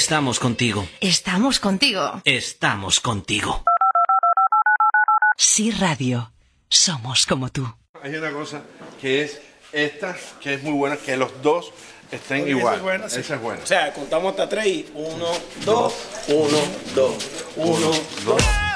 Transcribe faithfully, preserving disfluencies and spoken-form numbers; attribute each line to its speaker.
Speaker 1: Estamos contigo.
Speaker 2: Estamos contigo.
Speaker 1: Estamos contigo.
Speaker 3: Sí Radio. Somos como tú.
Speaker 4: Hay una cosa que es esta, que es muy buena, que los dos estén igual. Esa es buena, sí. Esa es buena.
Speaker 5: O sea, contamos hasta tres y uno, dos, uno, dos, uno, dos.